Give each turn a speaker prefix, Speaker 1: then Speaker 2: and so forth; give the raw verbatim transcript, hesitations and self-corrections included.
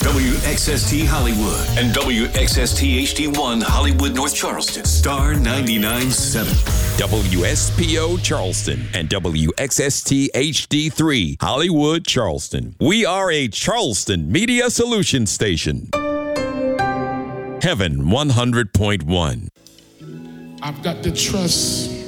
Speaker 1: W X S T Hollywood and W X S T H D one Hollywood North Charleston. Star ninety-nine point seven.
Speaker 2: W S P O Charleston and W X S T H D three Hollywood Charleston. We are a Charleston Media Solutions station. Heaven one hundred point one.
Speaker 3: I've got to trust